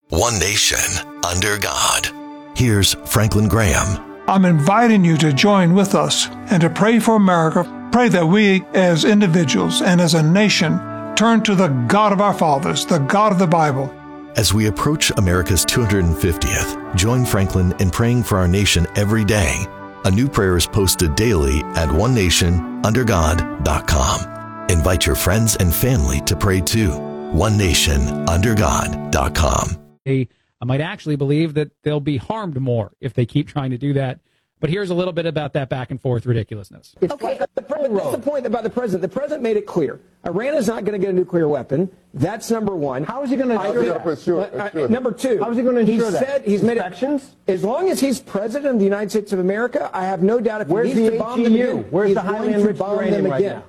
One nation, under God. Here's Franklin Graham. I'm inviting you to join with us and to pray for America. Pray that we, as individuals and as a nation, turn to the God of our fathers, the God of the Bible. As we approach America's 250th, join Franklin in praying for our nation every day. A new prayer is posted daily at onenationundergod.com. Invite your friends and family to pray too. onenationundergod.com. I might actually believe that they'll be harmed more if they keep trying to do that. But here's a little bit about that back and forth ridiculousness. Okay, that's the point about the president. The president made it clear. Iran is not going to get a nuclear weapon. That's number one. How is he going to ensure that? Number two. How is he going to ensure that? He said he's made it. As long as he's president of the United States of America, I have no doubt if he needs to bomb them again, Where's he's the highly going to enriched bomb uranium them right again. now?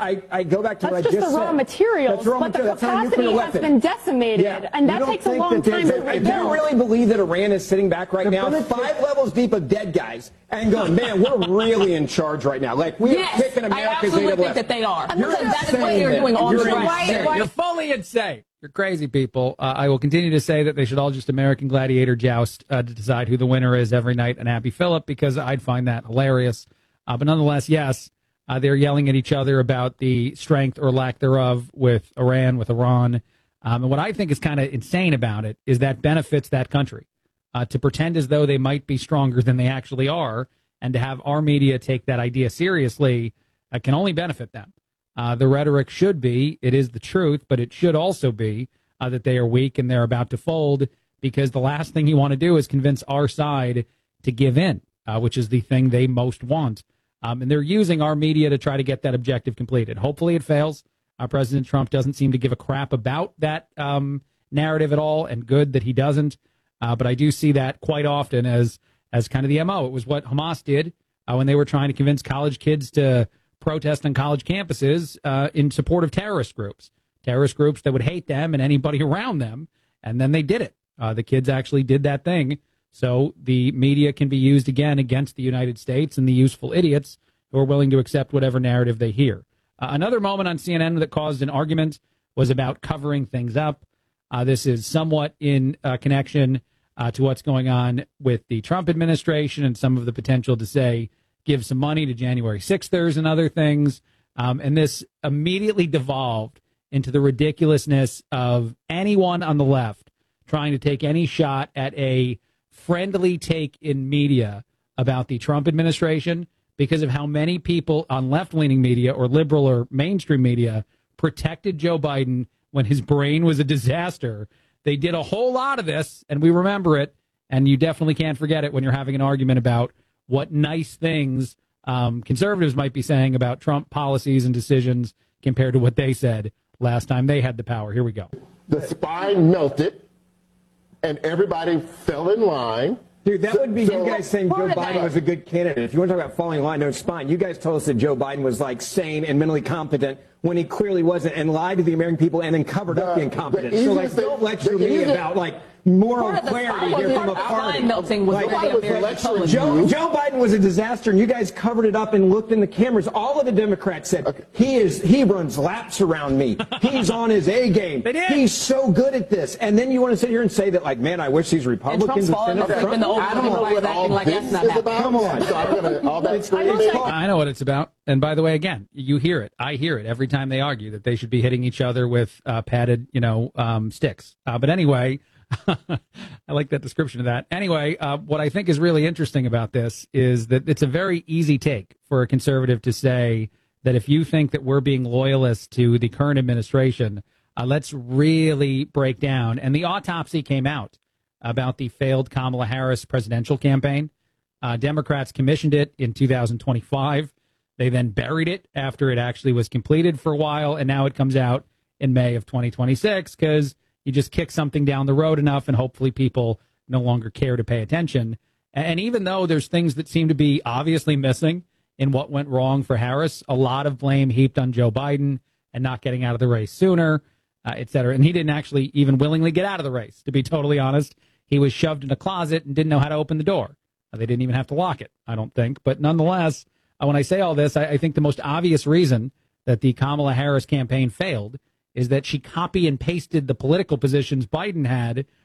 I go back to what I just said. That's just the raw materials, but the capacity has been decimated, and that takes a long time to rebuild. Do you really believe that Iran is sitting back right now, 5 levels deep of dead guys, and going, man, we're really in charge right now? Like, we're picking America's I absolutely think that they are. That is what they're doing all the time. You're fully insane. You're crazy, people. I will continue to say that they should all just American Gladiator joust to decide who the winner is every night, and Happy Phillip, because I'd find that hilarious. But nonetheless, yes. They're yelling at each other about the strength or lack thereof with Iran, with Iran. And what I think is kind of insane about it is that benefits that country. To pretend as though they might be stronger than they actually are, and to have our media take that idea seriously can only benefit them. The rhetoric should be, it is the truth, but it should also be that they are weak and they're about to fold, because the last thing you want to do is convince our side to give in, which is the thing they most want. And they're using our media to try to get that objective completed. Hopefully it fails. President Trump doesn't seem to give a crap about that narrative at all, and good that he doesn't. But I do see that quite often as kind of the MO. It was what Hamas did when they were trying to convince college kids to protest on college campuses in support of terrorist groups that would hate them and anybody around them. And then they did it. The kids actually did that thing. So the media can be used again against the United States and the useful idiots who are willing to accept whatever narrative they hear. Another moment on CNN that caused an argument was about covering things up. This is somewhat in connection to what's going on with the Trump administration and some of the potential to say, give some money to January 6thers and other things. And this immediately devolved into the ridiculousness of anyone on the left trying to take any shot at a friendly take in media about the Trump administration, because of how many people on left-leaning media or liberal or mainstream media protected Joe Biden when his brain was a disaster. They did a whole lot of this, and we remember it, and you definitely can't forget it when you're having an argument about what nice things conservatives might be saying about Trump policies and decisions compared to what they said last time they had the power. Here we go. The spine melted, and everybody fell in line. Dude, that would be you guys saying Joe Biden was a good candidate. If you want to talk about falling in line, no spine. You guys told us that Joe Biden was like sane and mentally competent when he clearly wasn't, and lied to the American people and then covered up the incompetence. So like, don't lecture me about like moral clarity here from a party. Joe Biden was a disaster, and you guys covered it up and looked in the cameras. All of the Democrats said, he runs laps around me. He's on his A game. He's so good at this. And then you want to sit here and say that, like, man, I wish these Republicans would finish Trump. Come on. I know what it's about. And by the way, again, you hear it. I hear it every time they argue that they should be hitting each other with padded, sticks. But anyway, I like that description of that. Anyway, what I think is really interesting about this is that it's a very easy take for a conservative to say that if you think that we're being loyalists to the current administration, let's really break down. And the autopsy came out about the failed Kamala Harris presidential campaign. Democrats commissioned it in 2025. They then buried it after it actually was completed for a while, and now it comes out in May of 2026 because you just kick something down the road enough and hopefully people no longer care to pay attention. And even though there's things that seem to be obviously missing in what went wrong for Harris, a lot of blame heaped on Joe Biden and not getting out of the race sooner, et cetera. And he didn't actually even willingly get out of the race, to be totally honest. He was shoved in a closet and didn't know how to open the door. They didn't even have to lock it, I don't think. But nonetheless, when I say all this, I think the most obvious reason that the Kamala Harris campaign failed is that she copy and pasted the political positions Biden had